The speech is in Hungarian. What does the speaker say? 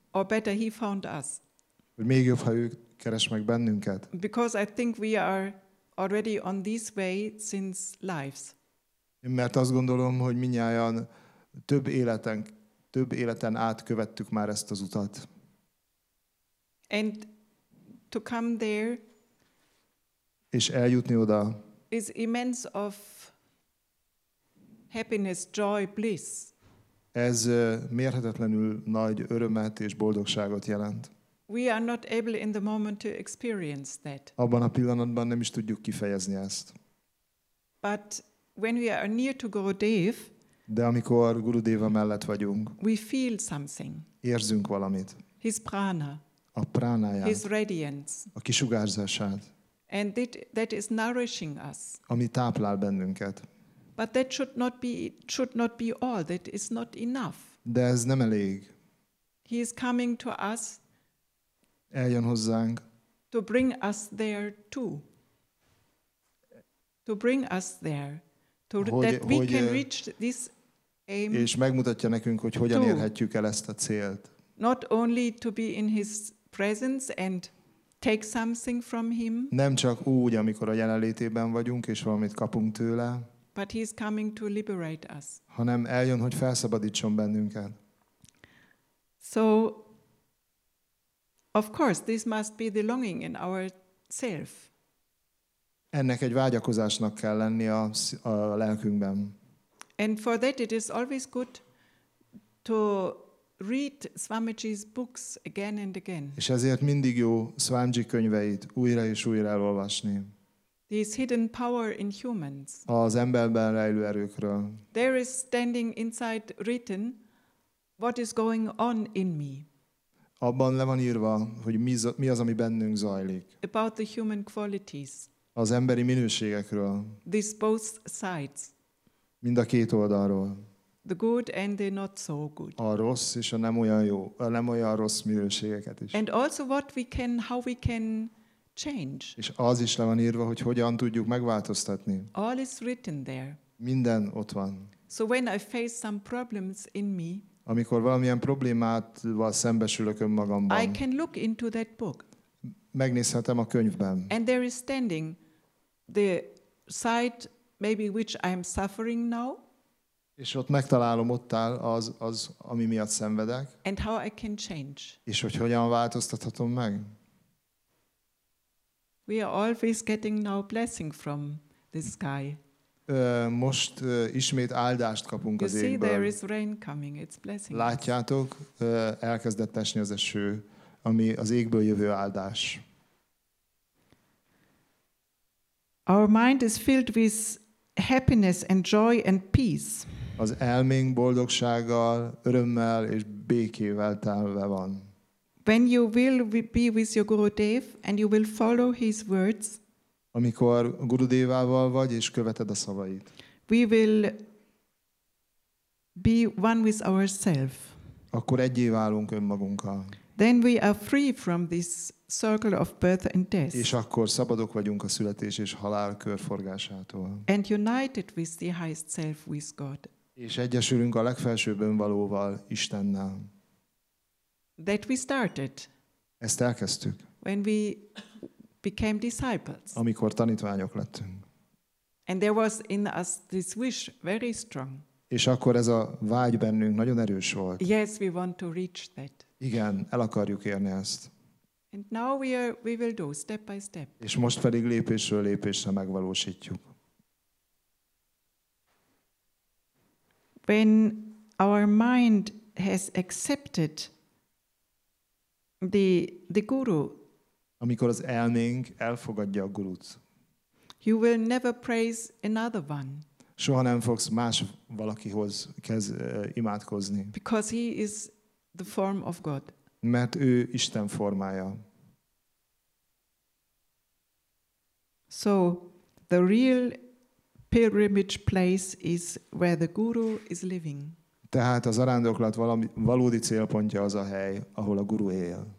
or better, he found us. Hogy még jobb, ha ő keres meg bennünket. Because I think we are already on this way since lives. Mert azt gondolom, hogy mindnyájan több életen át követtük már ezt az utat. And to come there És eljutni oda is immense of happiness, joy, bliss. ez mérhetetlenül nagy örömet és boldogságot jelent. We are not able in the moment to experience that. Abban a pillanatban nem is tudjuk kifejezni ezt. But when we are near to Gurudev, De amikor Gurudeva mellett vagyunk, we feel something. érzünk valamit. His prana, A pránáját, his radiance. a kisugárzását, And that is nourishing us. ami táplál bennünket. But that should not be all. That is not enough. De ez nem elég. He is coming to us Eljön hozzánk, to bring us there too. To bring us there. That we can reach this aim. és megmutatja nekünk, hogy hogyan Two. érhetjük el ezt a célt. Not only to be in his presence and take something from him, Nem csak úgy, amikor a jelenlétében vagyunk, és valamit kapunk tőle, but he is coming to liberate us. hanem eljön, hogy felszabadítson bennünket. So, of course, this must be the longing in our self. Ennek egy vágyakozásnak kell lenni a lelkünkben. And for that it is always good to read Swamiji's books again and again. És ezért mindig jó Swamiji könyveit újra és újra elolvasni. This hidden power in humans. Az emberben rejlő erőkről. There is standing inside written what is going on in me. Abban le van írva, hogy mi az, ami bennünk zajlik. About the human qualities. Az emberi minőségekről. These both sides. Mind a két oldalról. The good and the not so good. A rossz és a nem olyan rossz minőségeket is. And also how we can change. És az is le van írva, hogy hogyan tudjuk megváltoztatni. All is written there. Minden ott van. So when I face some problems in me, Amikor valamilyen problémával szembesülök önmagamban, I can look into that book. megnézhetem a könyvben. And there is standing the side maybe which I am suffering now. És ott megtalálom, ott áll az, ami miatt szenvedek, And how I can change. és hogy hogyan változtathatom meg. We are always getting now blessing from the sky. Most ismét áldást kapunk You az see, there égből. is rain coming. It's blessing. Látjátok, elkezdett esni az eső, ami az égből jövő áldás. Our mind is filled with happiness and joy and peace. Az elménk boldogsággal, örömmel és békével telve van. When you will be with your Gurudev and you will follow his words, Amikor Gurudevával vagy és követed a szavait, we will be one with ourselves. akkor egyé válunk önmagunkkal. Then we are free from this circle of birth and death. És akkor szabadok vagyunk a születés és halál körforgásától. And united with the highest self, with God. És egyesülünk a legfelsőbb önvalóval, Istennel. That we started Ezt elkezdtük, when we became disciples. amikor tanítványok lettünk. And there was in us this wish very strong. És akkor ez a vágy bennünk nagyon erős volt. Yes, we want to reach that. Igen, el akarjuk érni ezt. And now we will do step by step. És most pedig lépésről lépésre megvalósítjuk. When our mind has accepted the Guru, Amikor az elménk elfogadja a gurut, you will never praise another one. soha nem fogsz más valakihoz imádkozni, Because he is the form of God. mert ő Isten formája. So the real pilgrimage place is where the Guru is living. Tehát az arándoklat valódi célpontja az a hely, ahol a guru él.